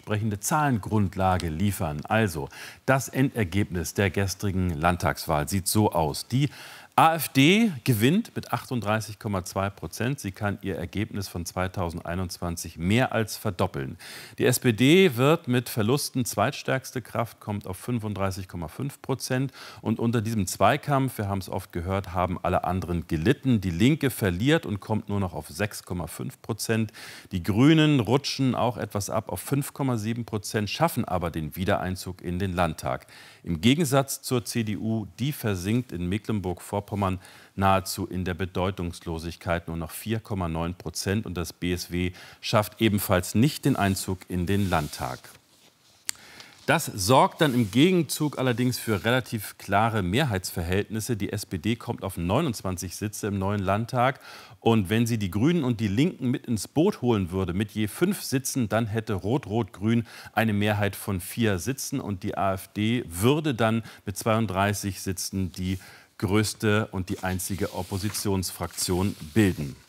entsprechende Zahlengrundlage liefern. Also, das Endergebnis der gestrigen Landtagswahl sieht so aus. Die AfD gewinnt mit 38,2%. Sie kann ihr Ergebnis von 2021 mehr als verdoppeln. Die SPD wird mit Verlusten zweitstärkste Kraft, kommt auf 35,5%. Und unter diesem Zweikampf, wir haben es oft gehört, haben alle anderen gelitten. Die Linke verliert und kommt nur noch auf 6,5%. Die Grünen rutschen auch etwas ab auf 5,7%, schaffen aber den Wiedereinzug in den Landtag. Im Gegensatz zur CDU, die versinkt in Mecklenburg-Vorpommern nahezu in der Bedeutungslosigkeit, nur noch 4,9%. Und das BSW schafft ebenfalls nicht den Einzug in den Landtag. Das sorgt dann im Gegenzug allerdings für relativ klare Mehrheitsverhältnisse. Die SPD kommt auf 29 Sitze im neuen Landtag. Und wenn sie die Grünen und die Linken mit ins Boot holen würde, mit je 5 Sitzen, dann hätte Rot-Rot-Grün eine Mehrheit von 4 Sitzen. Und die AfD würde dann mit 32 Sitzen die größte und die einzige Oppositionsfraktion bilden.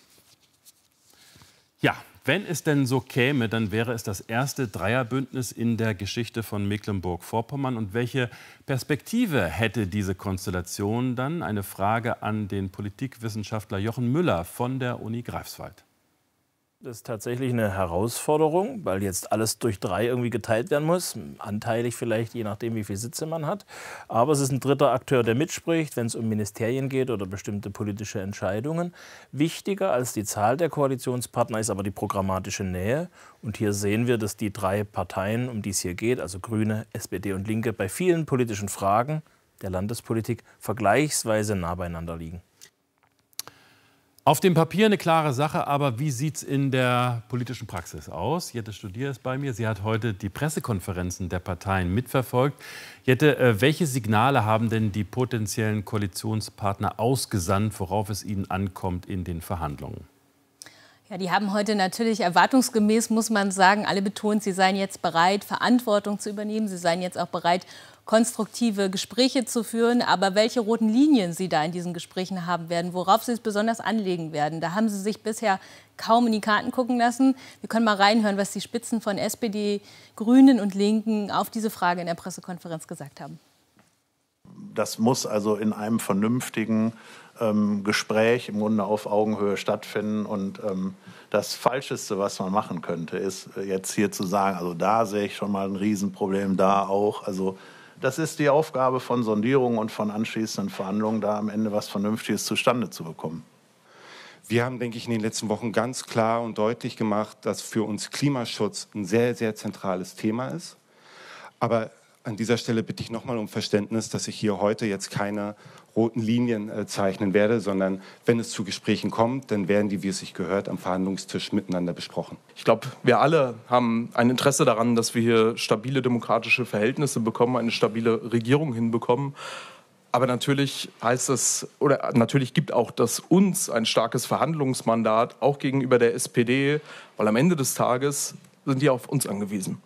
Ja. Wenn es denn so käme, dann wäre es das erste Dreierbündnis in der Geschichte von Mecklenburg-Vorpommern. Und welche Perspektive hätte diese Konstellation dann? Eine Frage an den Politikwissenschaftler Jochen Müller von der Uni Greifswald. Das ist tatsächlich eine Herausforderung, weil jetzt alles durch 3 irgendwie geteilt werden muss. Anteilig vielleicht, je nachdem, wie viele Sitze man hat. Aber es ist ein dritter Akteur, der mitspricht, wenn es um Ministerien geht oder bestimmte politische Entscheidungen. Wichtiger als die Zahl der Koalitionspartner ist aber die programmatische Nähe. Und hier sehen wir, dass die 3 Parteien, um die es hier geht, also Grüne, SPD und Linke, bei vielen politischen Fragen der Landespolitik vergleichsweise nah beieinander liegen. Auf dem Papier eine klare Sache, aber wie sieht es in der politischen Praxis aus? Jette Studier ist bei mir. Sie hat heute die Pressekonferenzen der Parteien mitverfolgt. Jette, welche Signale haben denn die potenziellen Koalitionspartner ausgesandt, worauf es ihnen ankommt in den Verhandlungen? Ja, die haben heute natürlich erwartungsgemäß, muss man sagen, alle betont, sie seien jetzt bereit, Verantwortung zu übernehmen. Sie seien jetzt auch bereit, konstruktive Gespräche zu führen. Aber welche roten Linien sie da in diesen Gesprächen haben werden, worauf sie es besonders anlegen werden, da haben sie sich bisher kaum in die Karten gucken lassen. Wir können mal reinhören, was die Spitzen von SPD, Grünen und Linken auf diese Frage in der Pressekonferenz gesagt haben. Das muss also in einem vernünftigen Gespräch im Grunde auf Augenhöhe stattfinden. Und das Falscheste, was man machen könnte, ist jetzt hier zu sagen, also da sehe ich schon mal ein Riesenproblem, da auch. Also das ist die Aufgabe von Sondierungen und von anschließenden Verhandlungen, da am Ende was Vernünftiges zustande zu bekommen. Wir haben, denke ich, in den letzten Wochen ganz klar und deutlich gemacht, dass für uns Klimaschutz ein sehr, sehr zentrales Thema ist. Aber an dieser Stelle bitte ich nochmal um Verständnis, dass ich hier heute jetzt keine roten Linien zeichnen werde, sondern wenn es zu Gesprächen kommt, dann werden die, wie es sich gehört, am Verhandlungstisch miteinander besprochen. Ich glaube, wir alle haben ein Interesse daran, dass wir hier stabile demokratische Verhältnisse bekommen, eine stabile Regierung hinbekommen. Aber natürlich heißt es, oder natürlich gibt auch das uns ein starkes Verhandlungsmandat, auch gegenüber der SPD, weil am Ende des Tages sind die auf uns angewiesen.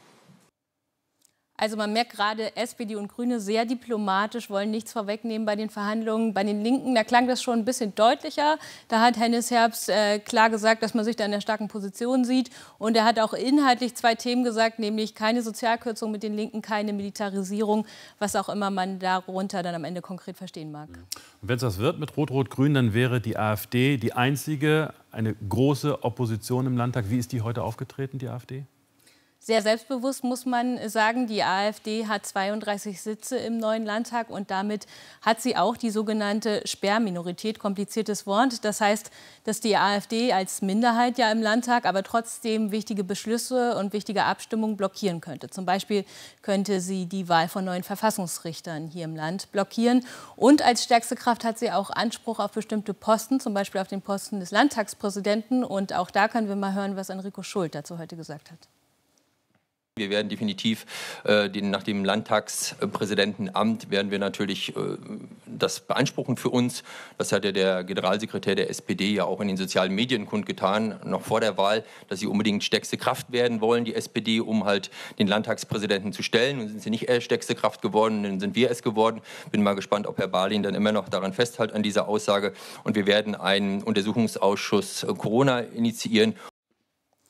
Also man merkt gerade, SPD und Grüne sehr diplomatisch, wollen nichts vorwegnehmen bei den Verhandlungen. Bei den Linken, da klang das schon ein bisschen deutlicher. Da hat Hennis Herbst klar gesagt, dass man sich da in einer starken Position sieht. Und er hat auch inhaltlich 2 Themen gesagt, nämlich keine Sozialkürzung mit den Linken, keine Militarisierung, was auch immer man darunter dann am Ende konkret verstehen mag. Und wenn es das wird mit Rot-Rot-Grün, dann wäre die AfD die einzige, eine große Opposition im Landtag. Wie ist die heute aufgetreten, die AfD? Sehr selbstbewusst muss man sagen, die AfD hat 32 Sitze im neuen Landtag und damit hat sie auch die sogenannte Sperrminorität, kompliziertes Wort. Das heißt, dass die AfD als Minderheit ja im Landtag aber trotzdem wichtige Beschlüsse und wichtige Abstimmungen blockieren könnte. Zum Beispiel könnte sie die Wahl von neuen Verfassungsrichtern hier im Land blockieren. Und als stärkste Kraft hat sie auch Anspruch auf bestimmte Posten, zum Beispiel auf den Posten des Landtagspräsidenten. Und auch da können wir mal hören, was Enrico Schult dazu heute gesagt hat. Wir werden definitiv nach dem Landtagspräsidentenamt werden wir natürlich das beanspruchen für uns. Das hat ja der Generalsekretär der SPD ja auch in den sozialen Medien kundgetan, noch vor der Wahl, dass sie unbedingt stärkste Kraft werden wollen, die SPD, um halt den Landtagspräsidenten zu stellen. Und sind sie nicht stärkste Kraft geworden, dann sind wir es geworden. Bin mal gespannt, ob Herr Barlin dann immer noch daran festhält, an dieser Aussage. Und wir werden einen Untersuchungsausschuss Corona initiieren.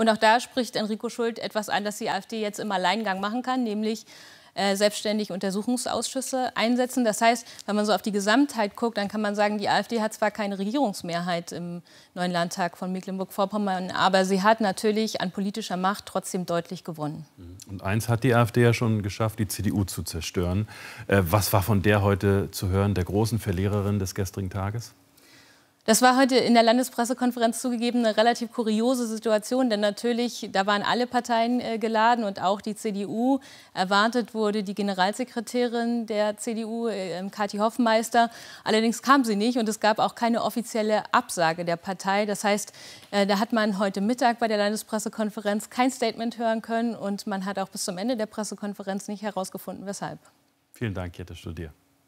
Und auch da spricht Enrico Schult etwas an, das die AfD jetzt im Alleingang machen kann, nämlich selbstständig Untersuchungsausschüsse einsetzen. Das heißt, wenn man so auf die Gesamtheit guckt, dann kann man sagen, die AfD hat zwar keine Regierungsmehrheit im neuen Landtag von Mecklenburg-Vorpommern, aber sie hat natürlich an politischer Macht trotzdem deutlich gewonnen. Und eins hat die AfD ja schon geschafft, die CDU zu zerstören. Was war von der heute zu hören, der großen Verliererin des gestrigen Tages? Das war heute in der Landespressekonferenz zugegeben eine relativ kuriose Situation, denn natürlich, da waren alle Parteien geladen und auch die CDU. Erwartet wurde die Generalsekretärin der CDU, Kathi Hoffmeister. Allerdings kam sie nicht und es gab auch keine offizielle Absage der Partei. Das heißt, da hat man heute Mittag bei der Landespressekonferenz kein Statement hören können und man hat auch bis zum Ende der Pressekonferenz nicht herausgefunden, weshalb. Vielen Dank, Jette Studier.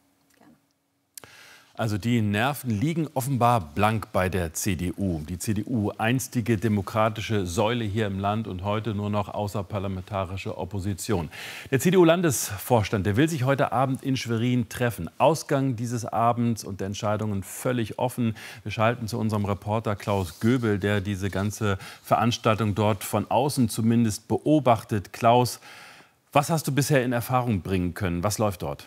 Also die Nerven liegen offenbar blank bei der CDU. Die CDU, einstige demokratische Säule hier im Land und heute nur noch außerparlamentarische Opposition. Der CDU-Landesvorstand, der will sich heute Abend in Schwerin treffen. Ausgang dieses Abends und der Entscheidungen völlig offen. Wir schalten zu unserem Reporter Klaus Göbel, der diese ganze Veranstaltung dort von außen zumindest beobachtet. Klaus, was hast du bisher in Erfahrung bringen können? Was läuft dort?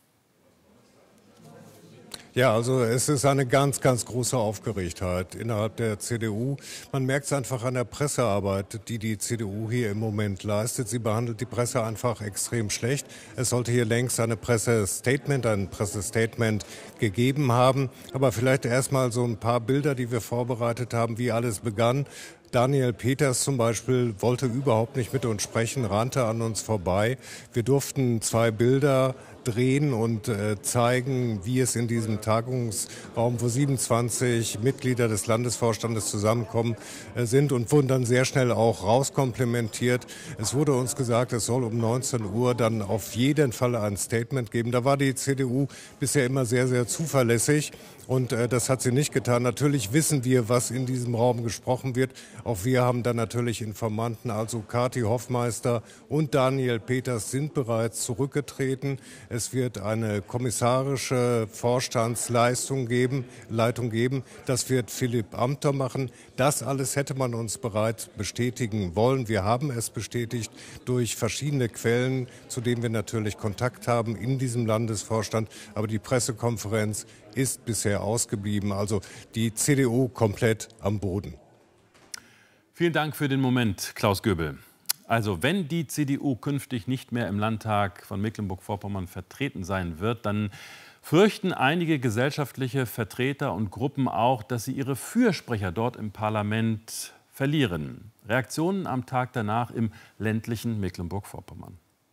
Ja, also es ist eine ganz, ganz große Aufgeregtheit innerhalb der CDU. Man merkt es einfach an der Pressearbeit, die die CDU hier im Moment leistet. Sie behandelt die Presse einfach extrem schlecht. Es sollte hier längst ein Pressestatement gegeben haben. Aber vielleicht erst mal so ein paar Bilder, die wir vorbereitet haben, wie alles begann. Daniel Peters zum Beispiel wollte überhaupt nicht mit uns sprechen, rannte an uns vorbei. Wir durften 2 Bilder drehen und zeigen, wie es in diesem Tagungsraum, wo 27 Mitglieder des Landesvorstandes zusammenkommen, sind und wurden dann sehr schnell auch rauskomplimentiert. Es wurde uns gesagt, es soll um 19 Uhr dann auf jeden Fall ein Statement geben. Da war die CDU bisher immer sehr, sehr zuverlässig. Und das hat sie nicht getan. Natürlich wissen wir, was in diesem Raum gesprochen wird. Auch wir haben dann natürlich Informanten, also Kathi Hoffmeister und Daniel Peters sind bereits zurückgetreten. Es wird eine kommissarische Vorstandsleitung geben. Das wird Philipp Amthor machen. Das alles hätte man uns bereits bestätigen wollen. Wir haben es bestätigt durch verschiedene Quellen, zu denen wir natürlich Kontakt haben in diesem Landesvorstand. Aber die Pressekonferenz ist bisher ausgeblieben. Also die CDU komplett am Boden. Vielen Dank für den Moment, Klaus Göbel. Also wenn die CDU künftig nicht mehr im Landtag von Mecklenburg-Vorpommern vertreten sein wird, dann fürchten einige gesellschaftliche Vertreter und Gruppen auch, dass sie ihre Fürsprecher dort im Parlament verlieren. Reaktionen am Tag danach im ländlichen Mecklenburg-Vorpommern.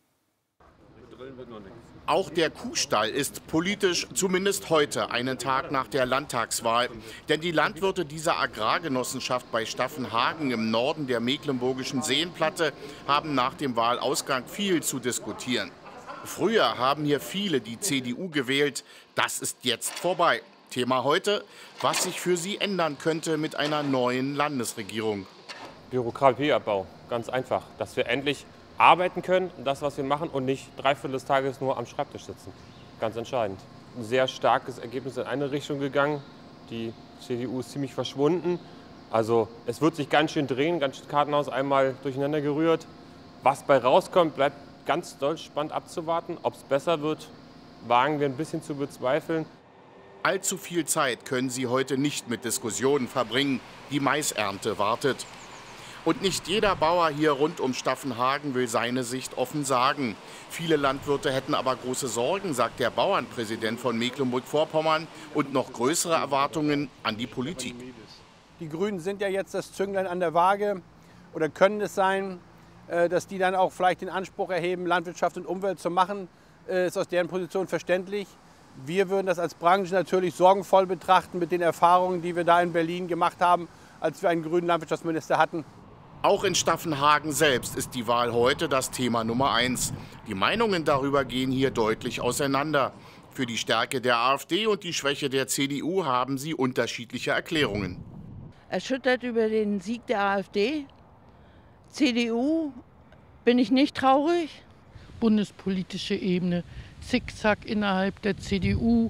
Auch der Kuhstall ist politisch, zumindest heute, einen Tag nach der Landtagswahl. Denn die Landwirte dieser Agrargenossenschaft bei Staffenhagen im Norden der mecklenburgischen Seenplatte haben nach dem Wahlausgang viel zu diskutieren. Früher haben hier viele die CDU gewählt. Das ist jetzt vorbei. Thema heute, was sich für sie ändern könnte mit einer neuen Landesregierung. Bürokratieabbau, ganz einfach. Dass wir endlich arbeiten können, das, was wir machen, und nicht 3/4 des Tages nur am Schreibtisch sitzen. Ganz entscheidend. Ein sehr starkes Ergebnis in eine Richtung gegangen. Die CDU ist ziemlich verschwunden. Also es wird sich ganz schön drehen, ganz schön Kartenhaus einmal durcheinander gerührt. Was bei rauskommt, bleibt ganz doll spannend abzuwarten. Ob es besser wird, wagen wir ein bisschen zu bezweifeln. Allzu viel Zeit können sie heute nicht mit Diskussionen verbringen. Die Maisernte wartet. Und nicht jeder Bauer hier rund um Staffenhagen will seine Sicht offen sagen. Viele Landwirte hätten aber große Sorgen, sagt der Bauernpräsident von Mecklenburg-Vorpommern, und noch größere Erwartungen an die Politik. Die Grünen sind ja jetzt das Zünglein an der Waage oder können es sein, dass die dann auch vielleicht den Anspruch erheben, Landwirtschaft und Umwelt zu machen, ist aus deren Position verständlich. Wir würden das als Branche natürlich sorgenvoll betrachten mit den Erfahrungen, die wir da in Berlin gemacht haben, als wir einen grünen Landwirtschaftsminister hatten. Auch in Staffenhagen selbst ist die Wahl heute das Thema Nummer 1. Die Meinungen darüber gehen hier deutlich auseinander. Für die Stärke der AfD und die Schwäche der CDU haben sie unterschiedliche Erklärungen. Erschüttert über den Sieg der AfD. CDU bin ich nicht traurig. Bundespolitische Ebene, Zickzack innerhalb der CDU.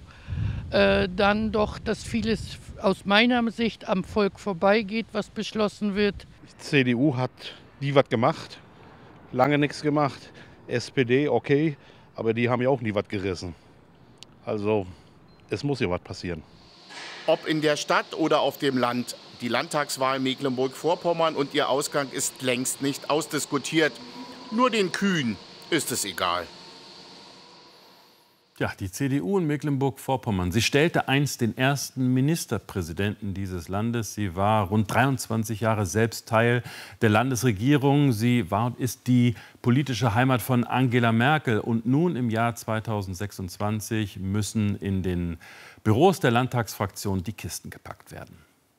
Dann doch, dass vieles aus meiner Sicht am Volk vorbeigeht, was beschlossen wird. Die CDU hat nie was gemacht, lange nichts gemacht. SPD, okay, aber die haben ja auch nie was gerissen. Also es muss ja was passieren. Ob in der Stadt oder auf dem Land, die Landtagswahl Mecklenburg-Vorpommern und ihr Ausgang ist längst nicht ausdiskutiert. Nur den Kühen ist es egal. Ja, die CDU in Mecklenburg-Vorpommern. Sie stellte einst den ersten Ministerpräsidenten dieses Landes. Sie war rund 23 Jahre selbst Teil der Landesregierung. Sie war und ist die politische Heimat von Angela Merkel. Und nun im Jahr 2026 müssen in den Büros der Landtagsfraktion die Kisten gepackt werden.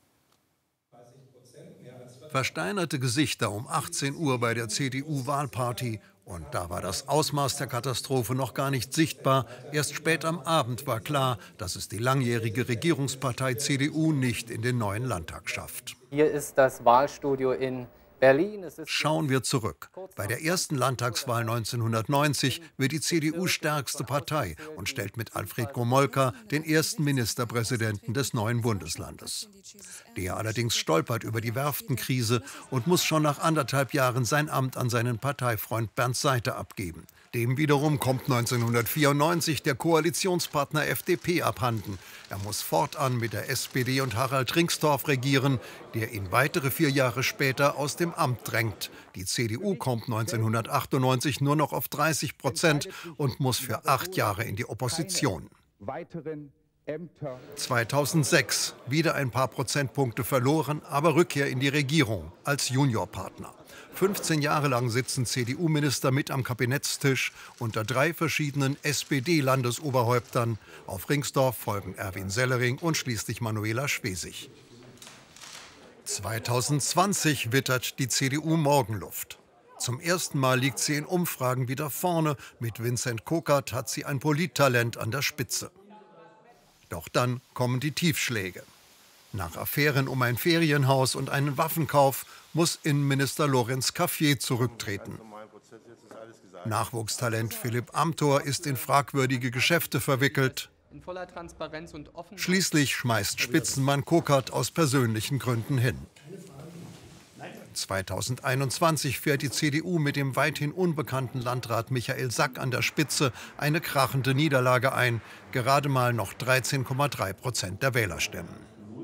Versteinerte Gesichter um 18 Uhr bei der CDU-Wahlparty. Und da war das Ausmaß der Katastrophe noch gar nicht sichtbar. Erst spät am Abend war klar, dass es die langjährige Regierungspartei CDU nicht in den neuen Landtag schafft. Hier ist das Wahlstudio in Berlin. Schauen wir zurück. Bei der ersten Landtagswahl 1990 wird die CDU stärkste Partei und stellt mit Alfred Gomolka den ersten Ministerpräsidenten des neuen Bundeslandes. Der allerdings stolpert über die Werftenkrise und muss schon nach 1,5 Jahren sein Amt an seinen Parteifreund Bernd Seiter abgeben. Dem wiederum kommt 1994 der Koalitionspartner FDP abhanden. Er muss fortan mit der SPD und Harald Ringstorff regieren, der ihn weitere 4 Jahre später aus dem Amt drängt. Die CDU kommt 1998 nur noch auf 30% und muss für 8 Jahre in die Opposition. 2006 wieder ein paar Prozentpunkte verloren, aber Rückkehr in die Regierung als Juniorpartner. 15 Jahre lang sitzen CDU-Minister mit am Kabinettstisch unter 3 verschiedenen SPD-Landesoberhäuptern. Auf Ringstorff folgen Erwin Sellering und schließlich Manuela Schwesig. 2020 wittert die CDU Morgenluft. Zum ersten Mal liegt sie in Umfragen wieder vorne. Mit Vincent Kokert hat sie ein Polittalent an der Spitze. Doch dann kommen die Tiefschläge. Nach Affären um ein Ferienhaus und einen Waffenkauf muss Innenminister Lorenz Cafier zurücktreten. Nachwuchstalent Philipp Amthor ist in fragwürdige Geschäfte verwickelt. Schließlich schmeißt Spitzenmann Kokert aus persönlichen Gründen hin. 2021 fährt die CDU mit dem weithin unbekannten Landrat Michael Sack an der Spitze eine krachende Niederlage ein. Gerade mal noch 13,3% der Wählerstimmen.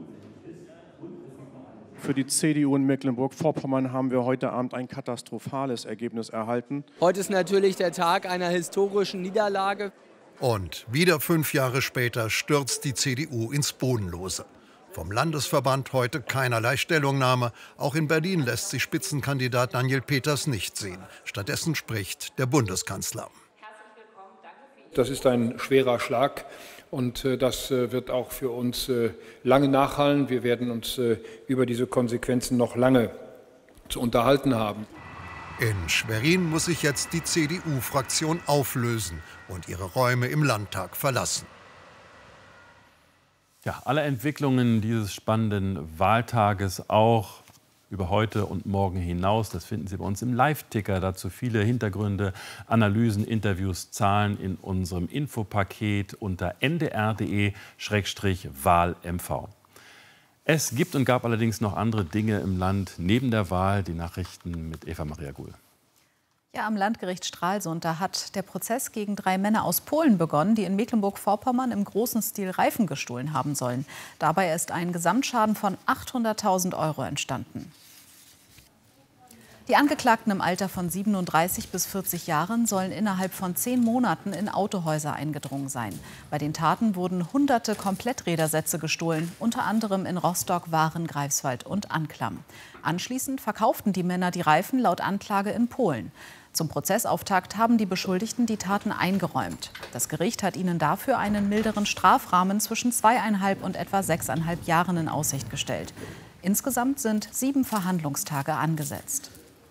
Für die CDU in Mecklenburg-Vorpommern haben wir heute Abend ein katastrophales Ergebnis erhalten. Heute ist natürlich der Tag einer historischen Niederlage. Und wieder 5 Jahre später stürzt die CDU ins Bodenlose. Vom Landesverband heute keinerlei Stellungnahme. Auch in Berlin lässt sich Spitzenkandidat Daniel Peters nicht sehen. Stattdessen spricht der Bundeskanzler. Das ist ein schwerer Schlag und das wird auch für uns lange nachhallen. Wir werden uns über diese Konsequenzen noch lange zu unterhalten haben. In Schwerin muss sich jetzt die CDU-Fraktion auflösen und ihre Räume im Landtag verlassen. Ja, alle Entwicklungen dieses spannenden Wahltages auch über heute und morgen hinaus, das finden Sie bei uns im Live-Ticker. Dazu viele Hintergründe, Analysen, Interviews, Zahlen in unserem Infopaket unter ndr.de/wahlmv. Es gibt und gab allerdings noch andere Dinge im Land neben der Wahl. Die Nachrichten mit Eva-Maria Guhl. Ja, am Landgericht Stralsund, da hat der Prozess gegen 3 Männer aus Polen begonnen, die in Mecklenburg-Vorpommern im großen Stil Reifen gestohlen haben sollen. Dabei ist ein Gesamtschaden von 800.000 € entstanden. Die Angeklagten im Alter von 37 bis 40 Jahren sollen innerhalb von 10 Monaten in Autohäuser eingedrungen sein. Bei den Taten wurden hunderte Kompletträdersätze gestohlen, unter anderem in Rostock, Waren, Greifswald und Anklam. Anschließend verkauften die Männer die Reifen laut Anklage in Polen. Zum Prozessauftakt haben die Beschuldigten die Taten eingeräumt. Das Gericht hat ihnen dafür einen milderen Strafrahmen zwischen 2,5 und etwa 6,5 Jahren in Aussicht gestellt. Insgesamt sind 7 Verhandlungstage angesetzt.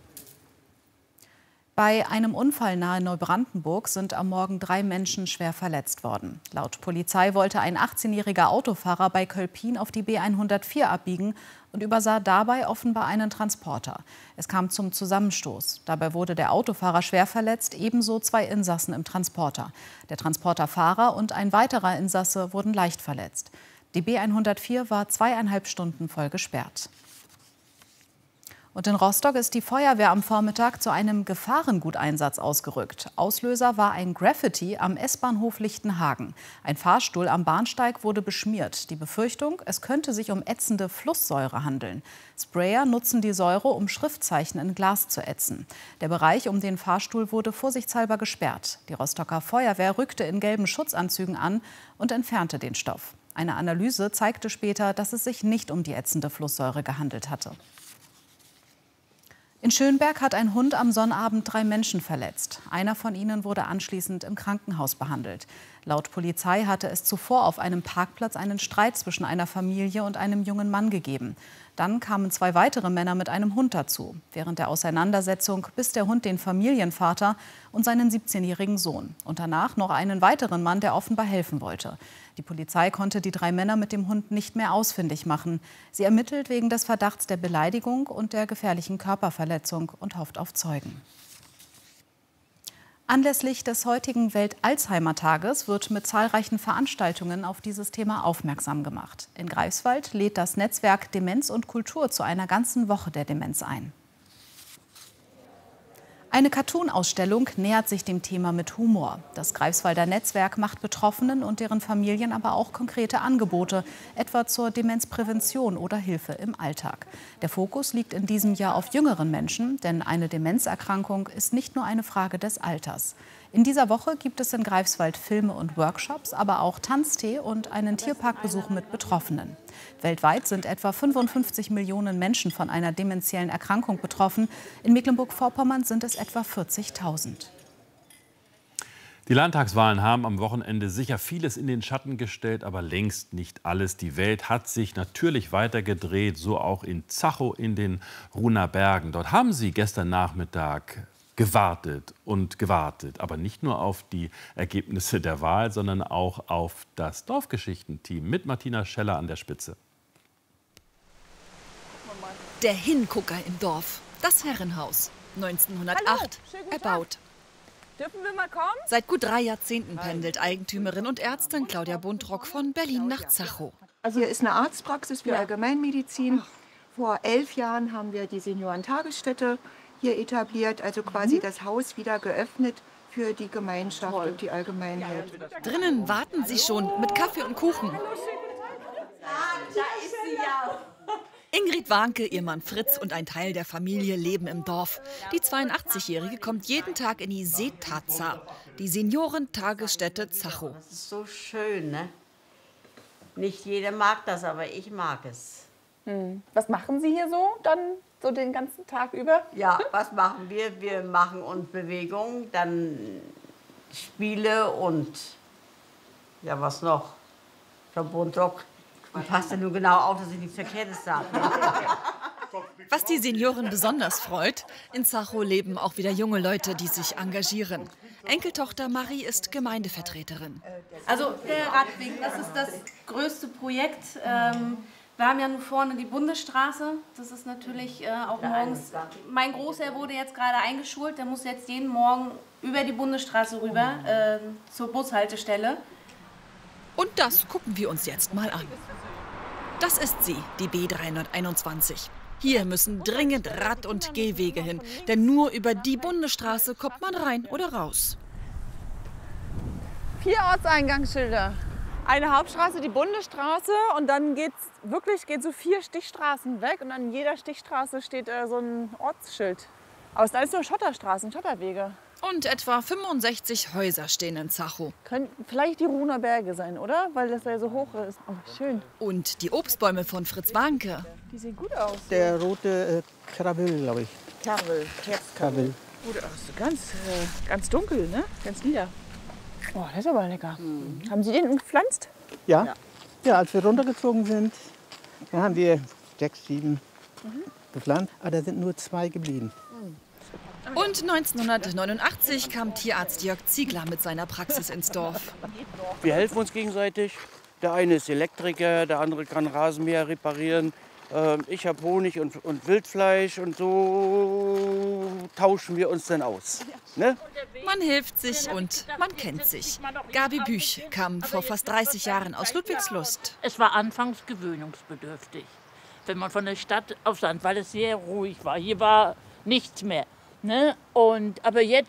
Bei einem Unfall nahe Neubrandenburg sind am Morgen 3 Menschen schwer verletzt worden. Laut Polizei wollte ein 18-jähriger Autofahrer bei Kölpin auf die B104 abbiegen und übersah dabei offenbar einen Transporter. Es kam zum Zusammenstoß. Dabei wurde der Autofahrer schwer verletzt, ebenso 2 Insassen im Transporter. Der Transporterfahrer und ein weiterer Insasse wurden leicht verletzt. Die B104 war 2,5 Stunden voll gesperrt. Und in Rostock ist die Feuerwehr am Vormittag zu einem Gefahrenguteinsatz ausgerückt. Auslöser war ein Graffiti am S-Bahnhof Lichtenhagen. Ein Fahrstuhl am Bahnsteig wurde beschmiert. Die Befürchtung, es könnte sich um ätzende Flusssäure handeln. Sprayer nutzen die Säure, um Schriftzeichen in Glas zu ätzen. Der Bereich um den Fahrstuhl wurde vorsichtshalber gesperrt. Die Rostocker Feuerwehr rückte in gelben Schutzanzügen an und entfernte den Stoff. Eine Analyse zeigte später, dass es sich nicht um die ätzende Flusssäure gehandelt hatte. In Schönberg hat ein Hund am Sonnabend 3 Menschen verletzt. Einer von ihnen wurde anschließend im Krankenhaus behandelt. Laut Polizei hatte es zuvor auf einem Parkplatz einen Streit zwischen einer Familie und einem jungen Mann gegeben. Dann kamen 2 weitere Männer mit einem Hund dazu. Während der Auseinandersetzung biss der Hund den Familienvater und seinen 17-jährigen Sohn. Und danach noch einen weiteren Mann, der offenbar helfen wollte. Die Polizei konnte die 3 Männer mit dem Hund nicht mehr ausfindig machen. Sie ermittelt wegen des Verdachts der Beleidigung und der gefährlichen Körperverletzung und hofft auf Zeugen. Anlässlich des heutigen Welt-Alzheimer-Tages wird mit zahlreichen Veranstaltungen auf dieses Thema aufmerksam gemacht. In Greifswald lädt das Netzwerk Demenz und Kultur zu einer ganzen Woche der Demenz ein. Eine Cartoon-Ausstellung nähert sich dem Thema mit Humor. Das Greifswalder Netzwerk macht Betroffenen und deren Familien aber auch konkrete Angebote, etwa zur Demenzprävention oder Hilfe im Alltag. Der Fokus liegt in diesem Jahr auf jüngeren Menschen, denn eine Demenzerkrankung ist nicht nur eine Frage des Alters. In dieser Woche gibt es in Greifswald Filme und Workshops, aber auch Tanztee und einen Tierparkbesuch mit Betroffenen. Weltweit sind etwa 55 Millionen Menschen von einer dementiellen Erkrankung betroffen. In Mecklenburg-Vorpommern sind es etwa 40.000. Die Landtagswahlen haben am Wochenende sicher vieles in den Schatten gestellt, aber längst nicht alles. Die Welt hat sich natürlich weitergedreht, so auch in Zachow in den Ruhner Bergen. Dort haben sie gestern Nachmittag gewartet und gewartet, aber nicht nur auf die Ergebnisse der Wahl, sondern auch auf das Dorfgeschichtenteam mit Martina Scheller an der Spitze. Der Hingucker im Dorf, das Herrenhaus, 1908 erbaut. Dürfen wir mal kommen? Seit gut 3 Jahrzehnten pendelt Eigentümerin und Ärztin Claudia Buntrock von Berlin nach Zachow. Also hier ist eine Arztpraxis für Allgemeinmedizin. Vor 11 Jahren haben wir die Seniorentagesstätte hier etabliert, also quasi das Haus wieder geöffnet für die Gemeinschaft und die Allgemeinheit. Drinnen warten sie schon mit Kaffee und Kuchen. Da ist sie ja. Ingrid Warnke, ihr Mann Fritz und ein Teil der Familie leben im Dorf. Die 82-Jährige kommt jeden Tag in die Seetaza, die Seniorentagesstätte Zachow. Das ist so schön, ne? Nicht jeder mag das, aber ich mag es. Was machen Sie hier so dann so den ganzen Tag über? Ja, was machen wir? Wir machen uns Bewegung, dann Spiele und ja, was noch? Frau Buntrock, passt ja nur genau auf, dass ich nichts Verkehrtes sage. Was die Senioren besonders freut, in Zachow leben auch wieder junge Leute, die sich engagieren. Enkeltochter Marie ist Gemeindevertreterin. Also der Radweg, das ist das größte Projekt. Wir haben ja nur vorne die Bundesstraße. Das ist natürlich auch morgens. Mein Großherr wurde jetzt gerade eingeschult. Der muss jetzt jeden Morgen über die Bundesstraße rüber zur Bushaltestelle. Und das gucken wir uns jetzt mal an. Das ist sie, die B321. Hier müssen dringend Rad- und Gehwege hin, denn nur über die Bundesstraße kommt man rein oder raus. 4 Ortseingangsschilder. Eine Hauptstraße, die Bundesstraße, und dann geht so 4 Stichstraßen weg und an jeder Stichstraße steht so ein Ortsschild. Aber es sind alles nur Schotterstraßen, Schotterwege. Und etwa 65 Häuser stehen in Zachow. Könnten vielleicht die Ruhner Berge sein, oder? Weil das ja so hoch ist. Oh, schön. Und die Obstbäume von Fritz Warnke. Die sehen gut aus. Der rote Krabbel, glaube ich. Krabbel, Herzkrabbel. Oh, das ist ganz dunkel, ne? Ganz lila. Oh, das ist aber lecker. Haben Sie den gepflanzt? Ja. Ja, als wir runtergezogen sind, da haben wir 6, 7 gepflanzt. Aber da sind nur 2 geblieben. Und 1989 kam Tierarzt Jörg Ziegler mit seiner Praxis ins Dorf. Wir helfen uns gegenseitig. Der eine ist Elektriker, der andere kann Rasenmäher reparieren. Ich habe Honig und Wildfleisch und so tauschen wir uns dann aus. Ne? Man hilft sich und man kennt sich. Gabi Büch kam vor fast 30 Jahren aus Ludwigslust. Es war anfangs gewöhnungsbedürftig. wenn man von der Stadt aufs Land, weil es sehr ruhig war. Hier war nichts mehr. Ne? Aber jetzt